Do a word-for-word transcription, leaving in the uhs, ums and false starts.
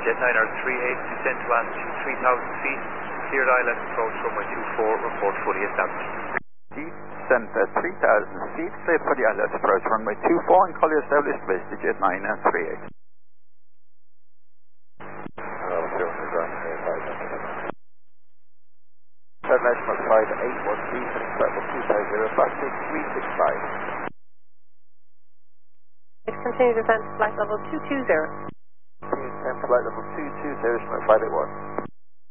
Jet niner three eight, descend to altitude three thousand feet, cleared I L S approach runway two four, report fully established. Descend at three thousand feet, cleared for the I L S approach runway two four and fully established with the Jet niner three eight. International Flight eight one three, level two five zero, flight three six five. Continue descent to flight level two two zero. Continue descent to flight level two two zero, flight eight one.